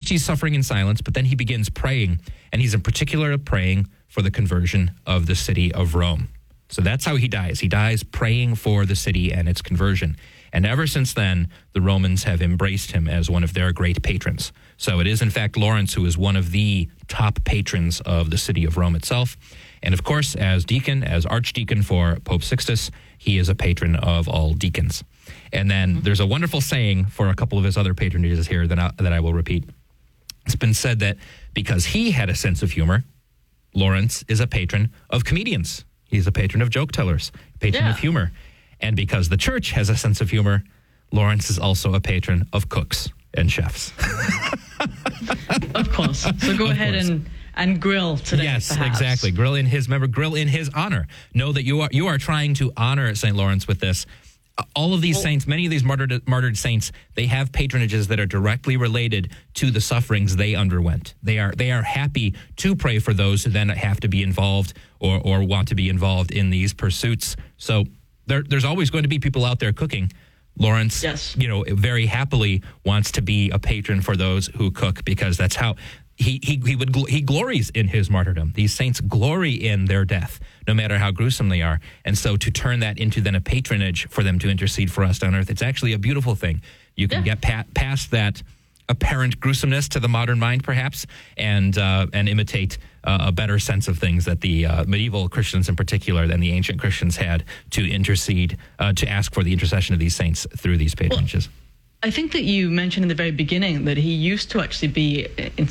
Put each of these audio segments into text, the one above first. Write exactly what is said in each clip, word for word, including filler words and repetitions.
he's suffering in silence, but then he begins praying, and he's in particular praying for the conversion of the city of Rome. So that's how he dies. He dies praying for the city and its conversion. And ever since then, the Romans have embraced him as one of their great patrons. So it is, in fact, Lawrence who is one of the top patrons of the city of Rome itself. And of course, as deacon, as archdeacon for Pope Sixtus, he is a patron of all deacons. And then there's a wonderful saying for a couple of his other patronages here that I, that I will repeat. It's been said that because he had a sense of humor, Lawrence is a patron of comedians. He's a patron of joke tellers, patron yeah. of humor. And because the church has a sense of humor, Lawrence is also a patron of cooks and chefs. Of course. So go of ahead course. and and grill today. Yes, perhaps. exactly. Grill in his remember, grill in his honor. Know that you are you are trying to honor Saint Lawrence with this. All of these well, saints, many of these martyred, martyred saints, they have patronages that are directly related to the sufferings they underwent. They are they are happy to pray for those who then have to be involved or or want to be involved in these pursuits. So there, there's always going to be people out there cooking. Lawrence, yes. you know, very happily wants to be a patron for those who cook because that's how he he he would he glories in his martyrdom. These saints glory in their death, no matter how gruesome they are. And so to turn that into then a patronage for them to intercede for us on earth, it's actually a beautiful thing. You can yeah. get pa- past that apparent gruesomeness to the modern mind, perhaps, and uh, and imitate uh, a better sense of things that the uh, medieval Christians in particular than the ancient Christians had to intercede, uh, to ask for the intercession of these saints through these patronages. Well, I think that you mentioned in the very beginning that he used to actually be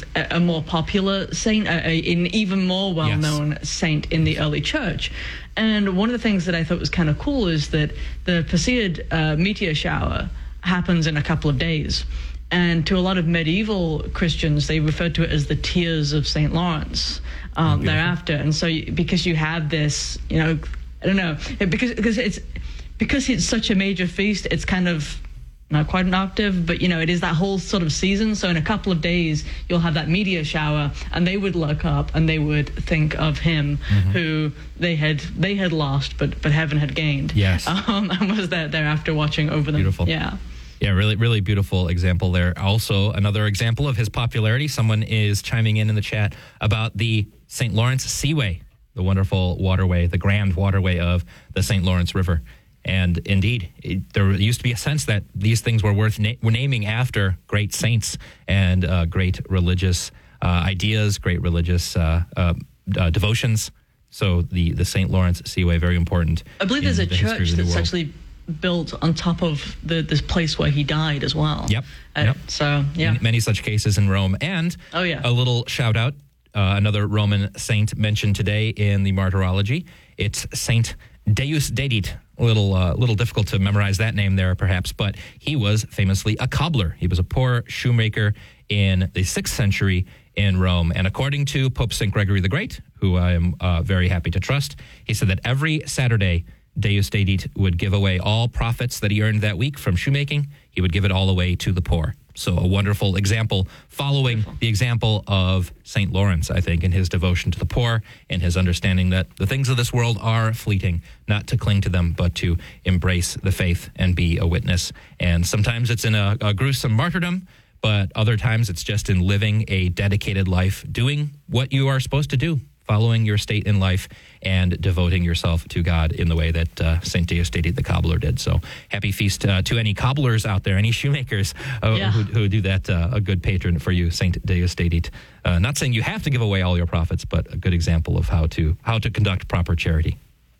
a more popular saint, an even more well-known yes. saint in the early church. And one of the things that I thought was kind of cool is that the Perseid uh, meteor shower happens in a couple of days. And to a lot of medieval Christians, they referred to it as the tears of Saint Lawrence um, thereafter. And so you, because you have this, you know, I don't know, because because it's because it's such a major feast, it's kind of not quite an octave, but, you know, it is that whole sort of season. So in a couple of days, you'll have that meteor shower, and they would look up and they would think of him mm-hmm. who they had they had lost, but but heaven had gained. Yes. Um, and was there thereafter watching over them. Beautiful. Yeah. Yeah, really, really beautiful example there. Also, another example of his popularity. Someone is chiming in in the chat about the Saint Lawrence Seaway, the wonderful waterway, the grand waterway of the Saint Lawrence River. And indeed, it, there used to be a sense that these things were worth na- naming after great saints and uh, great religious uh, ideas, great religious uh, uh, uh, devotions. So the, the Saint Lawrence Seaway, very important. I believe there's a the church that's world. actually built on top of the this place where he died as well. Yep. Uh, yep. So, yeah. Many, many such cases in Rome. And oh, yeah. a little shout out, uh, another Roman saint mentioned today in the Martyrology. It's Saint Deus Dedit. A little, uh, little difficult to memorize that name there, perhaps, but he was famously a cobbler. He was a poor shoemaker in the sixth century in Rome. And according to Pope Saint Gregory the Great, who I am uh, very happy to trust, he said that every Saturday, Deus Dedit would give away all profits that he earned that week from shoemaking. He would give it all away to the poor. So a wonderful example following wonderful. the example of Saint Lawrence, I think, in his devotion to the poor and his understanding that the things of this world are fleeting, not to cling to them, but to embrace the faith and be a witness. And sometimes it's in a, a gruesome martyrdom, but other times it's just in living a dedicated life, doing what you are supposed to do, following your state in life and devoting yourself to God in the way that uh, Saint Deus Dedit the cobbler did. So happy feast uh, to any cobblers out there, any shoemakers uh, yeah. who, who do that. Uh, a good patron for you, Saint Deus Dedit. Uh, not saying you have to give away all your profits, but a good example of how to how to conduct proper charity.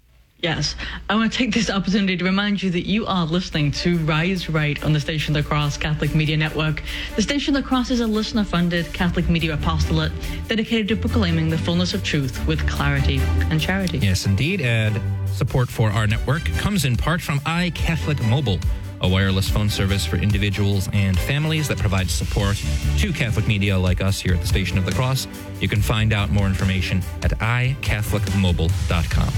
Yes. I want to take this opportunity to remind you that you are listening to Rise Right on the Station of the Cross Catholic Media Network. The Station of the Cross is a listener-funded Catholic media apostolate dedicated to proclaiming the fullness of truth with clarity and charity. Yes, indeed. And support for our network comes in part from iCatholic Mobile, a wireless phone service for individuals and families that provides support to Catholic media like us here at the Station of the Cross. You can find out more information at i catholic mobile dot com.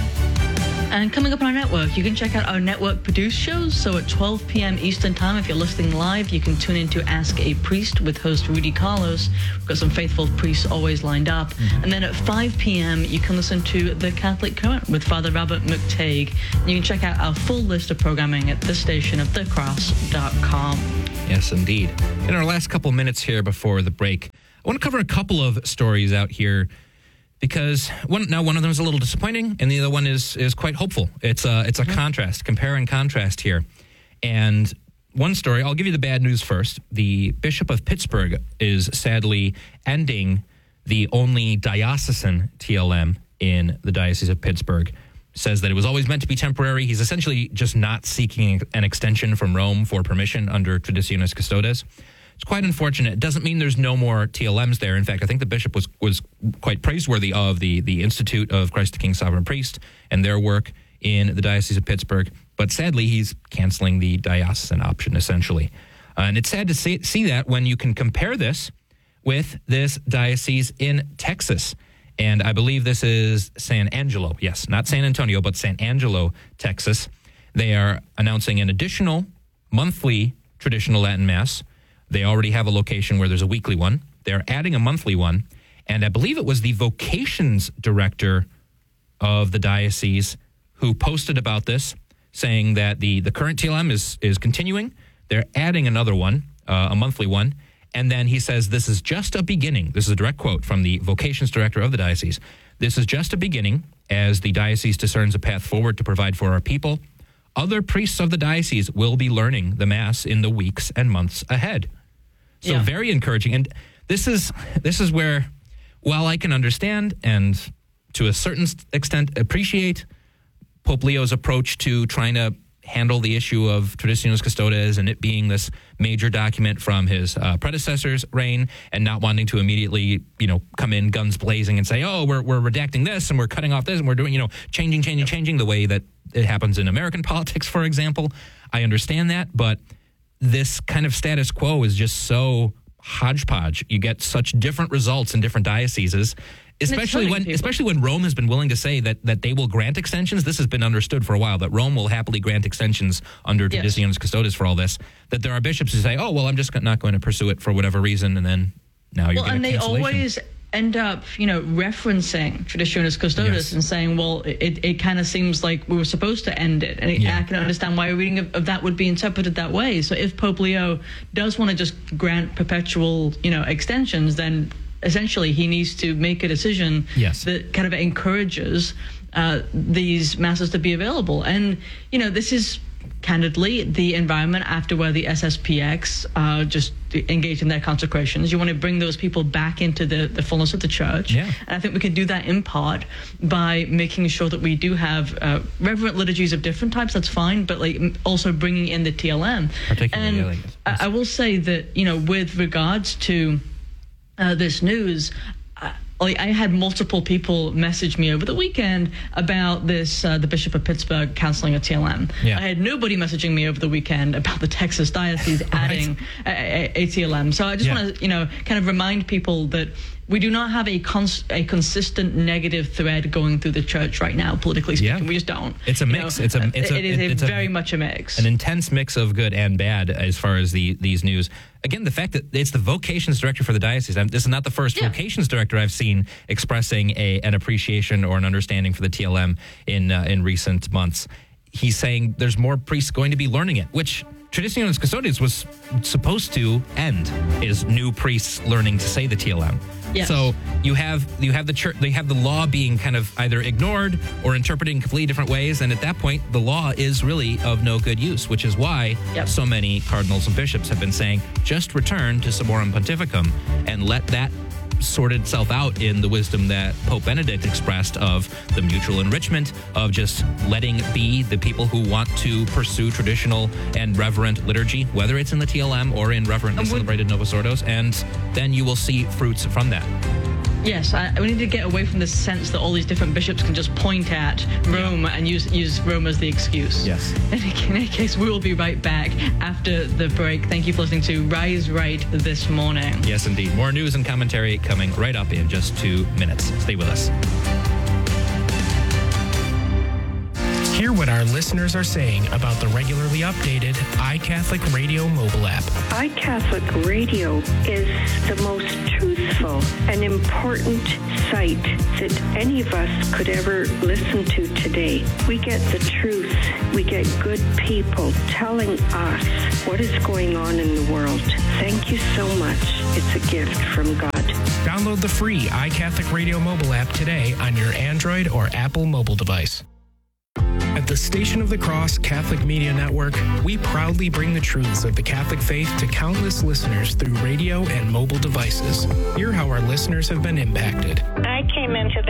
And coming up on our network, you can check out our network-produced shows. So at twelve p.m. Eastern Time, if you're listening live, you can tune in to Ask a Priest with host Rudy Carlos. We've got some faithful priests always lined up. Mm-hmm. And then at five p.m., you can listen to The Catholic Current with Father Robert McTague. And you can check out our full list of programming at the station of the cross dot com. Yes, indeed. In our last couple minutes here before the break, I want to cover a couple of stories out here because one now one of them is a little disappointing and the other one is is quite hopeful. It's a, it's a mm-hmm. contrast, compare and contrast here. And one story, I'll give you the bad news first. The Bishop of Pittsburgh is sadly ending the only diocesan T L M in the Diocese of Pittsburgh. Says that it was always meant to be temporary. He's essentially just not seeking an extension from Rome for permission under Traditionis Custodes. It's quite unfortunate. It doesn't mean there's no more T L Ms there. In fact, I think the bishop was was quite praiseworthy of the, the Institute of Christ the King Sovereign Priest and their work in the Diocese of Pittsburgh. But sadly, he's canceling the diocesan option, essentially. Uh, and it's sad to see, see that when you can compare this with this diocese in Texas. And I believe this is San Angelo. Yes, not San Antonio, but San Angelo, Texas. They are announcing an additional monthly traditional Latin Mass. They already have a location where there's a weekly one. They're adding a monthly one. And I believe it was the vocations director of the diocese who posted about this, saying that the, the current T L M is, is continuing. They're adding another one, uh, a monthly one. And then he says, this is just a beginning. This is a direct quote from the vocations director of the diocese. This is just a beginning as the diocese discerns a path forward to provide for our people. Other priests of the diocese will be learning the Mass in the weeks and months ahead. So yeah. Very encouraging. And this is this is where, while I can understand and to a certain extent appreciate Pope Leo's approach to trying to handle the issue of Traditionis Custodes and it being this major document from his uh, predecessor's reign and not wanting to immediately, you know, come in guns blazing and say, oh, we're, we're redacting this and we're cutting off this and we're doing, you know, changing, changing, changing the way that it happens in American politics, for example. I understand that, but this kind of status quo is just so hodgepodge. You get such different results in different dioceses. Especially when, people. especially when Rome has been willing to say that, that they will grant extensions. This has been understood for a while, that Rome will happily grant extensions under yes. Traditionis Custodes for all this. That there are bishops who say, oh, well, I'm just not going to pursue it for whatever reason, and then now you're well, getting a cancellation. And they always end up, you know, referencing Traditionis Custodes yes. and saying, well, it, it kind of seems like we were supposed to end it. And yeah. I can understand why a reading of, of that would be interpreted that way. So if Pope Leo does want to just grant perpetual, you know, extensions, then essentially he needs to make a decision yes. that kind of encourages uh, these masses to be available. And, you know, this is candidly the environment after where the S S P X uh, just engaged in their consecrations. You want to bring those people back into the, the fullness of the church. Yeah. And I think we can do that in part by making sure that we do have uh, reverent liturgies of different types. That's fine. But like also bringing in the T L M. Particularly, and yeah, like, I, I will say that, you know, with regards to Uh, this news, uh, like I had multiple people message me over the weekend about this, uh, the Bishop of Pittsburgh canceling a T L M. Yeah. I had nobody messaging me over the weekend about the Texas Diocese adding right. a, a, a T L M. So I just yeah. want to, you know, kind of remind people that we do not have a cons- a consistent negative thread going through the church right now, politically speaking. Yeah. We just don't. It's a mix. You know, it's a. It's a. It is it, it's a very a, much a mix. An intense mix of good and bad as far as the these news. Again, the fact that it's the vocations director for the diocese. I'm, this is not the first yeah. vocations director I've seen expressing a an appreciation or an understanding for the T L M in uh, in recent months. He's saying there's more priests going to be learning it, which Traditionis Custodes was supposed to end, is new priests learning to say the T L M. Yes. So you have you have the church, they have the law being kind of either ignored or interpreted in completely different ways, and at that point, the law is really of no good use, which is why yep. so many cardinals and bishops have been saying, just return to Summorum Pontificum and let that sort itself out in the wisdom that Pope Benedict expressed of the mutual enrichment, of just letting be the people who want to pursue traditional and reverent liturgy, whether it's in the T L M or in reverently celebrated Novus Ordos, and then you will see fruits from that. Yes, I, we need to get away from this sense that all these different bishops can just point at Rome yeah. and use use Rome as the excuse. Yes. In any case, we will be right back after the break. Thank you for listening to Rise Right this morning. Yes, indeed. More news and commentary coming right up in just two minutes. Stay with us. Hear what our listeners are saying about the regularly updated iCatholic Radio mobile app. iCatholic Radio is the most truthful and important site that any of us could ever listen to today. We get the truth we get good people telling us what is going on in the world. Thank you so much. It's a gift from God. Download the free iCatholic Radio mobile app today on your Android or Apple mobile device. At the Station of the Cross Catholic Media Network, we proudly bring the truths of the Catholic faith to countless listeners through radio and mobile devices. Hear how our listeners have been impacted. I came into